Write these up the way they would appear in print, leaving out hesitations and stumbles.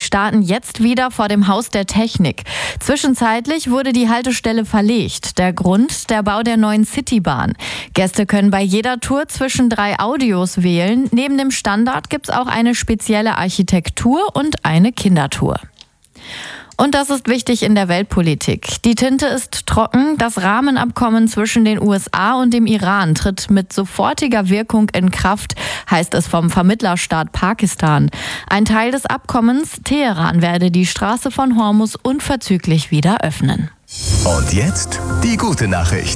starten jetzt wieder vor dem Haus der Technik. Zwischenzeitlich wurde die Haltestelle verlegt. Der Grund, der Bau der neuen Citybahn. Gäste können bei jeder Tour zwischen 3 Audios wählen. Neben dem Standard gibt es auch eine spezielle Architektur und eine Kindertour. Und das ist wichtig in der Weltpolitik. Die Tinte ist trocken. Das Rahmenabkommen zwischen den USA und dem Iran tritt mit sofortiger Wirkung in Kraft, heißt es vom Vermittlerstaat Pakistan. Ein Teil des Abkommens, Teheran werde die Straße von Hormuz unverzüglich wieder öffnen. Und jetzt die gute Nachricht.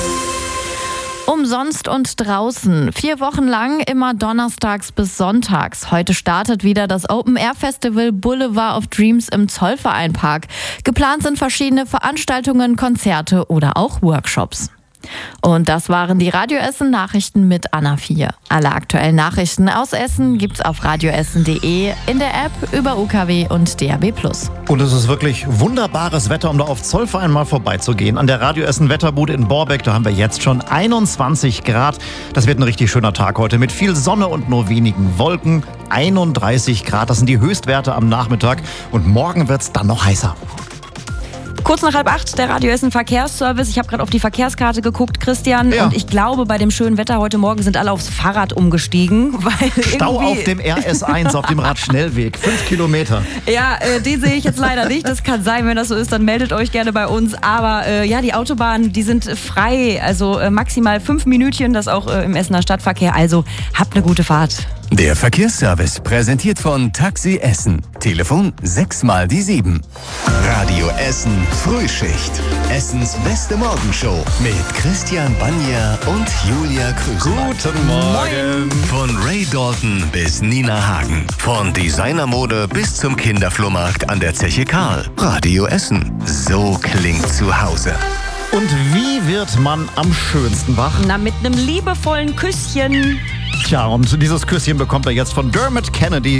Umsonst und draußen. 4 Wochen lang immer donnerstags bis sonntags. Heute startet wieder das Open-Air-Festival Boulevard of Dreams im Zollvereinpark. Geplant sind verschiedene Veranstaltungen, Konzerte oder auch Workshops. Und das waren die Radio Essen Nachrichten mit Anna 4. Alle aktuellen Nachrichten aus Essen gibt's auf radioessen.de, in der App, über UKW und DAB+. Und es ist wirklich wunderbares Wetter, um da auf Zollverein mal vorbeizugehen. An der Radio Essen Wetterbude in Borbeck, da haben wir jetzt schon 21 Grad. Das wird ein richtig schöner Tag heute mit viel Sonne und nur wenigen Wolken. 31 Grad, das sind die Höchstwerte am Nachmittag. Und morgen wird's dann noch heißer. Kurz nach 7:30 der Radio Essen Verkehrsservice. Ich habe gerade auf die Verkehrskarte geguckt, Christian. Ja. Und ich glaube, bei dem schönen Wetter heute Morgen sind alle aufs Fahrrad umgestiegen. Weil Stau auf dem RS1, auf dem Radschnellweg. 5 Kilometer. Ja, den sehe ich jetzt leider nicht. Das kann sein, wenn das so ist, dann meldet euch gerne bei uns. Aber ja, die Autobahnen, die sind frei. Also maximal 5 Minütchen, das auch im Essener Stadtverkehr. Also habt eine gute Fahrt. Der Verkehrsservice präsentiert von Taxi Essen. Telefon 6x7. Radio Essen Frühschicht. Essens beste Morgenshow mit Christian Banja und Julia Krüßmann. Guten Morgen. Von Ray Dalton bis Nina Hagen. Von Designermode bis zum Kinderflohmarkt an der Zeche Karl. Radio Essen. So klingt zu Hause. Und wie wird man am schönsten wach? Na, mit einem liebevollen Küsschen. Tja, und dieses Küsschen bekommt er jetzt von Dermot Kennedy.